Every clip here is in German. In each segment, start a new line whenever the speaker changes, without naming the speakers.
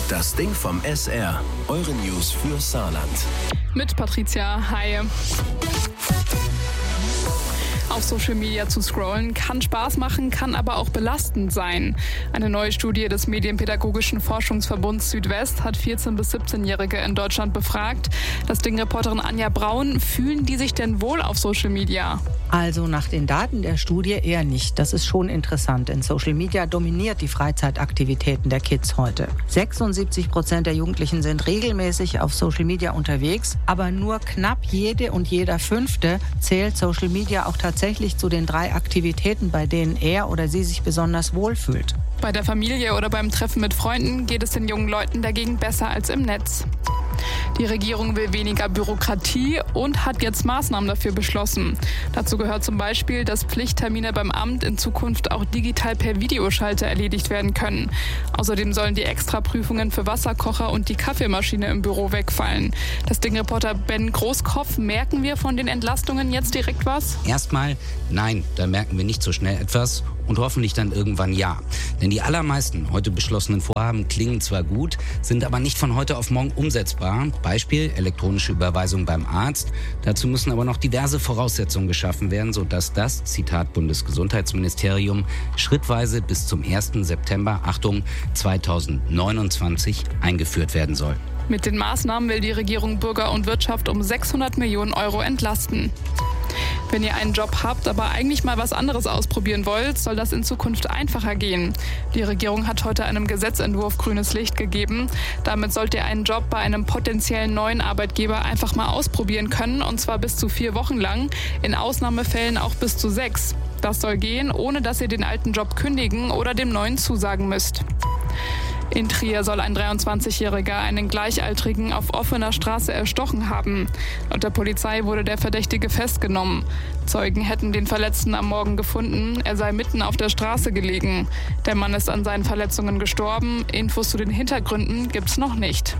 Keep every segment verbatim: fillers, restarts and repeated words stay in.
Das Ding vom S R. Eure News für Saarland.
Mit Patricia, hi. Auf Social Media zu scrollen kann Spaß machen, kann aber auch belastend sein. Eine neue Studie des Medienpädagogischen Forschungsverbunds Südwest hat vierzehn- bis siebzehnjährige in Deutschland befragt. Das Ding-Reporterin Anja Braun, fühlen die sich denn wohl auf Social Media?
Also nach den Daten der Studie eher nicht. Das ist schon interessant, denn Social Media dominiert die Freizeitaktivitäten der Kids heute. sechsundsiebzig Prozent der Jugendlichen sind regelmäßig auf Social Media unterwegs, aber nur knapp jede und jeder Fünfte zählt Social Media auch tatsächlich zu den drei Aktivitäten, bei denen er oder sie sich besonders wohlfühlt.
Bei der Familie oder beim Treffen mit Freunden geht es den jungen Leuten dagegen besser als im Netz. Die Regierung will weniger Bürokratie und hat jetzt Maßnahmen dafür beschlossen. Dazu gehört zum Beispiel, dass Pflichttermine beim Amt in Zukunft auch digital per Videoschalter erledigt werden können. Außerdem sollen die Extraprüfungen für Wasserkocher und die Kaffeemaschine im Büro wegfallen. Das Ding-Reporter Ben Großkopf, merken wir von den Entlastungen jetzt direkt was?
Erstmal nein, da merken wir nicht so schnell etwas. Und hoffentlich dann irgendwann ja. Denn die allermeisten heute beschlossenen Vorhaben klingen zwar gut, sind aber nicht von heute auf morgen umsetzbar. Beispiel elektronische Überweisung beim Arzt. Dazu müssen aber noch diverse Voraussetzungen geschaffen werden, sodass das, Zitat Bundesgesundheitsministerium, schrittweise bis zum ersten September, Achtung, zweitausendneunundzwanzig eingeführt werden soll.
Mit den Maßnahmen will die Regierung Bürger und Wirtschaft um sechshundert Millionen Euro entlasten. Wenn ihr einen Job habt, aber eigentlich mal was anderes ausprobieren wollt, soll das in Zukunft einfacher gehen. Die Regierung hat heute einem Gesetzentwurf grünes Licht gegeben. Damit sollt ihr einen Job bei einem potenziellen neuen Arbeitgeber einfach mal ausprobieren können, und zwar bis zu vier Wochen lang, in Ausnahmefällen auch bis zu sechs. Das soll gehen, ohne dass ihr den alten Job kündigen oder dem neuen zusagen müsst. In Trier soll ein dreiundzwanzigjähriger einen Gleichaltrigen auf offener Straße erstochen haben. Laut der Polizei wurde der Verdächtige festgenommen. Zeugen hätten den Verletzten am Morgen gefunden. Er sei mitten auf der Straße gelegen. Der Mann ist an seinen Verletzungen gestorben. Infos zu den Hintergründen gibt's noch nicht.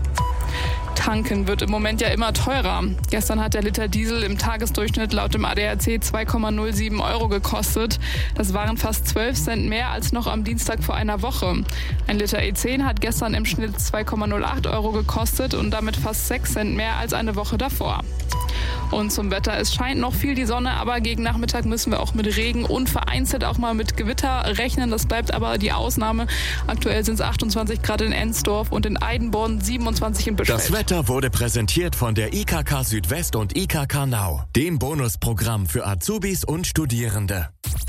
Tanken wird im Moment ja immer teurer. Gestern hat der Liter Diesel im Tagesdurchschnitt laut dem A D A C zwei Komma null sieben Euro gekostet. Das waren fast zwölf Cent mehr als noch am Dienstag vor einer Woche. Ein Liter E zehn hat gestern im Schnitt zwei Komma null acht Euro gekostet und damit fast sechs Cent mehr als eine Woche davor. Und zum Wetter, es scheint noch viel die Sonne, aber gegen Nachmittag müssen wir auch mit Regen und vereinzelt auch mal mit Gewitter rechnen. Das bleibt aber die Ausnahme. Aktuell sind es achtundzwanzig Grad in Ensdorf und in Eidenborn, siebenundzwanzig in Bischfeld.
Das Wetter wurde präsentiert von der I K K Südwest und I K K Now, dem Bonusprogramm für Azubis und Studierende.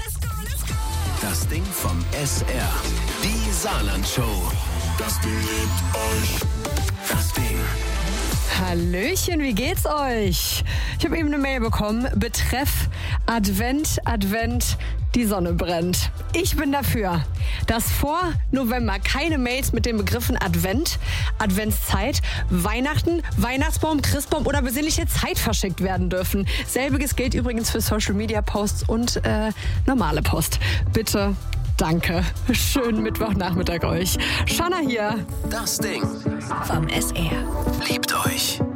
Das Ding vom S R, die Saarland-Show. Das Ding liebt euch. Das Ding.
Hallöchen, wie geht's euch? Ich habe eben eine Mail bekommen, betreff Advent, Advent, die Sonne brennt. Ich bin dafür, dass vor November keine Mails mit den Begriffen Advent, Adventszeit, Weihnachten, Weihnachtsbaum, Christbaum oder besinnliche Zeit verschickt werden dürfen. Selbiges gilt übrigens für Social-Media-Posts und äh, normale Post. Bitte. Danke. Schönen Mittwochnachmittag euch. Shanna hier.
Das Ding
vom S R.
liebt euch.